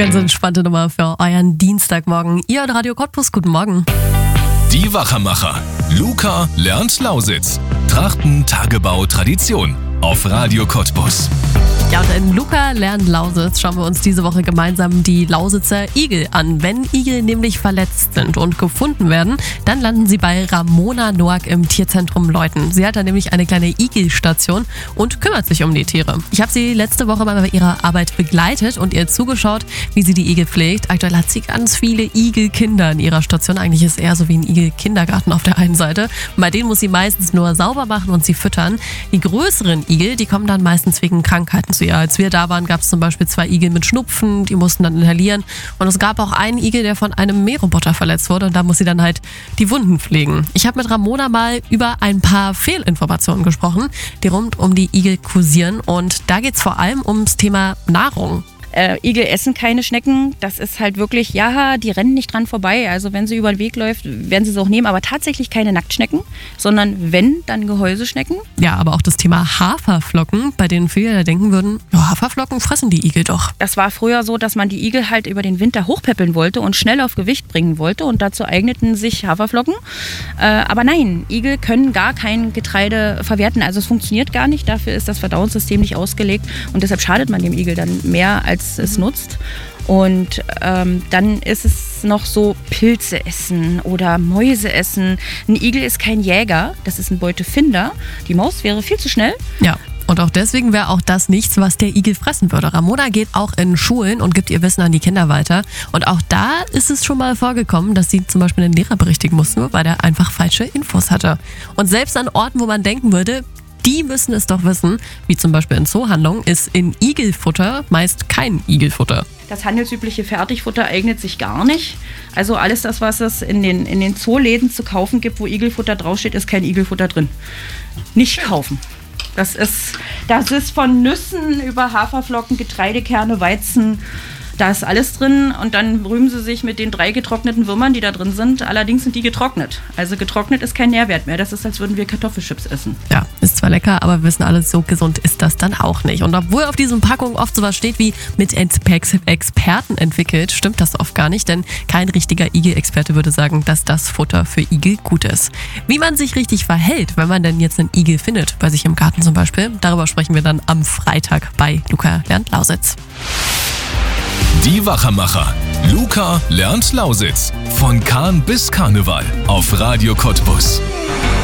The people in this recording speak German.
Ganz entspannte Nummer für euren Dienstagmorgen. Ihr und Radio Cottbus, guten Morgen. Die Wachermacher. Luca lernt Lausitz. Trachten, Tagebau, Tradition. Auf Radio Cottbus. Ja, und in Luca lernt Lausitz schauen wir uns diese Woche gemeinsam die Lausitzer Igel an. Wenn Igel nämlich verletzt sind und gefunden werden, dann landen sie bei Ramona Noack im Tierzentrum Leuthen. Sie hat da nämlich eine kleine Igelstation und kümmert sich um die Tiere. Ich habe sie letzte Woche mal bei ihrer Arbeit begleitet und ihr zugeschaut, wie sie die Igel pflegt. Aktuell hat sie ganz viele Igelkinder in ihrer Station. Eigentlich ist es eher so wie ein Igelkindergarten auf der einen Seite. Und bei denen muss sie meistens nur sauber machen und sie füttern. Die größeren Igel, die kommen dann meistens wegen Krankheiten zu ihr. Als wir da waren, gab es zum Beispiel 2 Igel mit Schnupfen, die mussten dann inhalieren. Und es gab auch einen Igel, der von einem Mähroboter verletzt wurde und da muss sie dann halt die Wunden pflegen. Ich habe mit Ramona mal über ein paar Fehlinformationen gesprochen, die rund um die Igel kursieren. Und da geht es vor allem ums Thema Nahrung. Igel essen keine Schnecken, das ist halt wirklich, ja, die rennen nicht dran vorbei. Also wenn sie über den Weg läuft, werden sie es auch nehmen, aber tatsächlich keine Nacktschnecken, sondern wenn, dann Gehäuseschnecken. Ja, aber auch das Thema Haferflocken, bei denen viele denken würden, ja, Haferflocken fressen die Igel doch. Das war früher so, dass man die Igel halt über den Winter hochpäppeln wollte und schnell auf Gewicht bringen wollte und dazu eigneten sich Haferflocken. Aber nein, Igel können gar kein Getreide verwerten, also es funktioniert gar nicht, dafür ist das Verdauungssystem nicht ausgelegt und deshalb schadet man dem Igel dann mehr, als es nutzt. Und dann ist es noch so Pilze essen oder Mäuse essen. Ein Igel ist kein Jäger, das ist ein Beutefinder. Die Maus wäre viel zu schnell. Ja. Und auch deswegen wäre auch das nichts, was der Igel fressen würde. Ramona geht auch in Schulen und gibt ihr Wissen an die Kinder weiter. Und auch da ist es schon mal vorgekommen, dass sie zum Beispiel einen Lehrer berichtigen mussten, weil der einfach falsche Infos hatte. Und selbst an Orten, wo man denken würde, die müssen es doch wissen, wie zum Beispiel in Zoohandlungen, ist in Igelfutter meist kein Igelfutter. Das handelsübliche Fertigfutter eignet sich gar nicht. Also alles das, was es in den Zooläden zu kaufen gibt, wo Igelfutter draufsteht, ist kein Igelfutter drin. Nicht kaufen. Das ist von Nüssen über Haferflocken, Getreidekerne, Weizen. Da ist alles drin und dann rühmen sie sich mit den 3 getrockneten Würmern, die da drin sind. Allerdings sind die getrocknet. Also getrocknet ist kein Nährwert mehr. Das ist, als würden wir Kartoffelchips essen. Ja, ist zwar lecker, aber wir wissen alle, so gesund ist das dann auch nicht. Und obwohl auf diesen Packungen oft sowas steht wie mit Experten entwickelt, stimmt das oft gar nicht, denn kein richtiger Igel-Experte würde sagen, dass das Futter für Igel gut ist. Wie man sich richtig verhält, wenn man denn jetzt einen Igel findet, bei sich im Garten zum Beispiel, darüber sprechen wir dann am Freitag bei Luca lernt Lausitz. Die Wachermacher. Luca lernt Lausitz. Von Kahn bis Karneval. Auf Radio Cottbus.